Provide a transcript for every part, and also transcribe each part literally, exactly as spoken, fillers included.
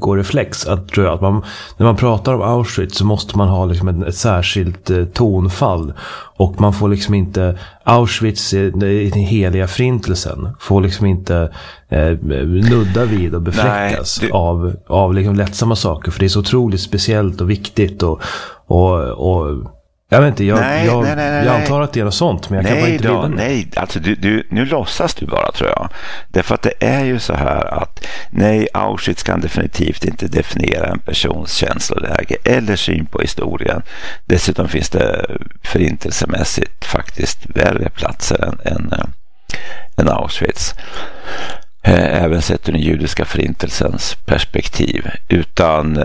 och reflex att, tror jag, att man, när man pratar om Auschwitz så måste man ha liksom ett, ett särskilt eh, tonfall, och man får liksom inte Auschwitz, den heliga förintelsen får liksom inte eh, nudda vid och befläckas. Nej, du... av, av liksom lättsamma saker, för det är så otroligt speciellt och viktigt och, och, och jag vet inte, jag, nej, jag, nej, nej, nej. jag antar att det är något sånt, men jag nej kan bara inte då, bilda nej, alltså du, du, nu låtsas du bara, tror jag. Därför att det är ju så här att nej, Auschwitz kan definitivt inte definiera en persons känsloläge eller syn på historien. Dessutom finns det förintelsemässigt faktiskt värre platser än, än, än Auschwitz. Även sett ur den judiska förintelsens perspektiv. Utan,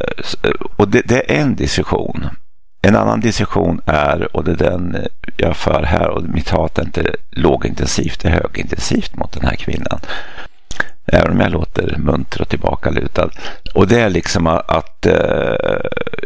och det, det är en diskussion. En annan diskussion är, och det är den jag för här, och mitt hat är inte lågintensivt, det är högintensivt mot den här kvinnan. Även om jag låter munter och tillbakalutad. Och det är liksom att, att eh,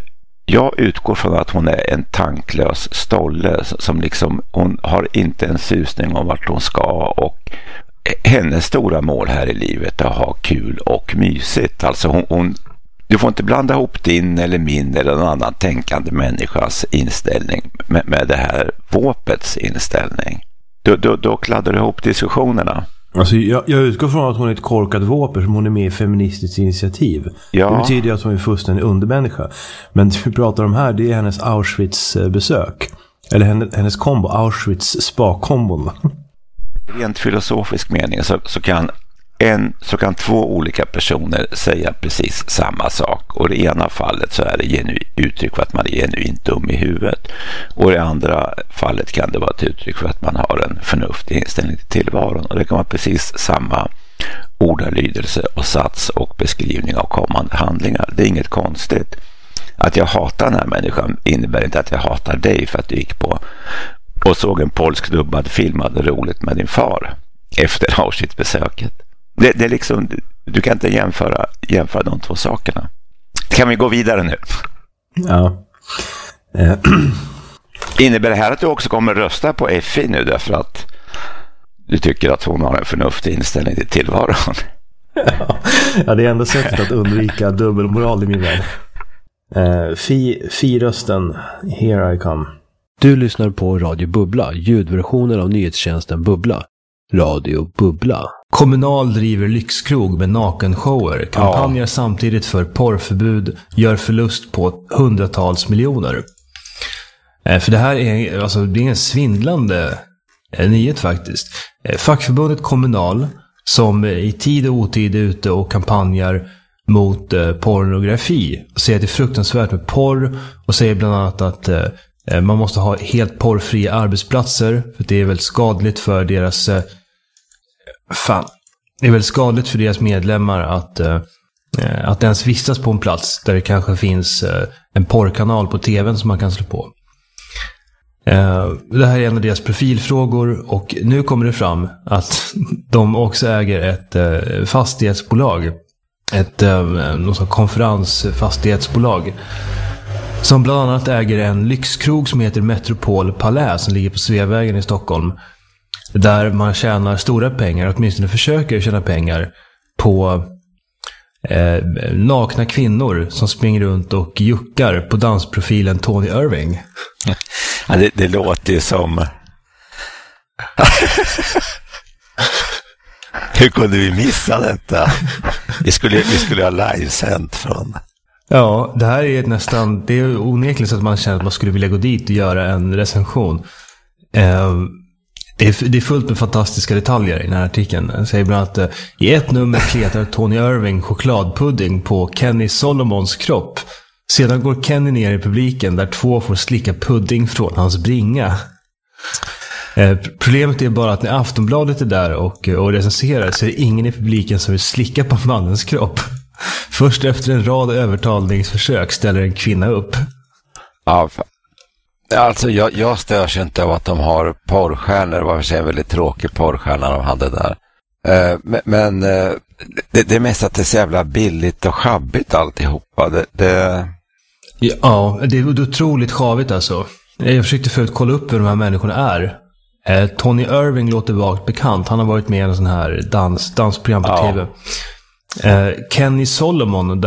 jag utgår från att hon är en tanklös stolle som liksom, hon har inte en susning om vart hon ska, och hennes stora mål här i livet är att ha kul och mysigt. Alltså hon, hon du får inte blanda ihop din eller min eller någon annan tänkande människas inställning med, med det här våpets inställning. Då, då, då kladdar du ihop diskussionerna. Alltså jag, jag utgår från att hon är ett korkat våpen, som hon är med i Feministiskt initiativ. Ja. Det betyder att hon är fullständig undermänniska. Men det vi pratar om här, det är hennes Auschwitz-besök. Eller hennes, hennes kombo, Auschwitz-spa-kombon. Rent filosofisk mening så, så kan En, så kan två olika personer säga precis samma sak, och i det ena fallet så är det genu, uttryck för att man är genuint dum i huvudet, och i det andra fallet kan det vara ett uttryck för att man har en förnuftig inställning till tillvaron, och det kan vara precis samma ordalydelse och sats och beskrivning av kommande handlingar. Det är inget konstigt. Att jag hatar den här människan innebär inte att jag hatar dig för att du gick på och såg en polsk dubbad film, hade roligt med din far efter Auschwitz-besöket. Det, det är liksom, du kan inte jämföra, jämföra de två sakerna. Kan vi gå vidare nu? Ja. Innebär det här att du också kommer rösta på F I nu därför att du tycker att hon har en förnuftig inställning till tillvaron? Ja, det är enda sättet att undvika dubbelmoral i min värld. Uh, Fi, Fi-rösten, here I come. Du lyssnar på Radio Bubbla, ljudversionen av nyhetstjänsten Bubbla. Radio Bubbla. Kommunal driver lyxkrog med nakenshower, kampanjer ja. samtidigt för porrförbud, gör förlust på hundratals miljoner. Eh, för det här är, alltså, det är en svindlande eh, nyhet faktiskt. Eh, fackförbundet Kommunal, som eh, i tid och otid är ute och kampanjar mot eh, pornografi, och säger att det är fruktansvärt med porr, och säger bland annat att eh, man måste ha helt porrfria arbetsplatser, för det är väl skadligt för deras eh, fan. Det är väl skadligt för deras medlemmar att, eh, att ens vistas på en plats där det kanske finns eh, en porrkanal på tvn som man kan slå på. Eh, det här är en av deras profilfrågor, och nu kommer det fram att de också äger ett eh, fastighetsbolag. Ett eh, något sånt konferensfastighetsbolag som bland annat äger en lyxkrog som heter Metropol Palais, som ligger på Sveavägen i Stockholm, där man tjänar stora pengar, åtminstone försöker tjäna pengar på eh, nakna kvinnor som springer runt och juckar på dansprofilen Tony Irving. Ja, det, det låter ju som hur kunde vi missa detta? Vi skulle, vi skulle ha livesänt från. Ja, det här är nästan, det är onekligt så att man känner att man skulle vilja gå dit och göra en recension. Eh, det, är, det är fullt med fantastiska detaljer i den här artikeln. Jag säger bland annat, i ett nummer kletar Tony Irving chokladpudding på Kenny Solomons kropp. Sedan går Kenny ner i publiken där två får slicka pudding från hans bringa. Eh, problemet är bara att när Aftonbladet är där och, och recenserar så är det ingen i publiken som vill slicka på mannens kropp. Först efter en rad övertalningsförsök ställer en kvinna upp. Ja, alltså jag, jag störs inte av att de har porrstjärnor. Det var för sig en väldigt tråkig porrstjärna de hade där. Eh, men men eh, det, det är mest att det är så jävla billigt och schabbigt alltihopa. Det, det... Ja, det är otroligt schavigt alltså. Jag försökte förut kolla upp hur de här människorna är. Eh, Tony Irving låter vagt bekant. Han har varit med i en sån här dans, dansprogram på ja. tv. Eh, Kenny Solomon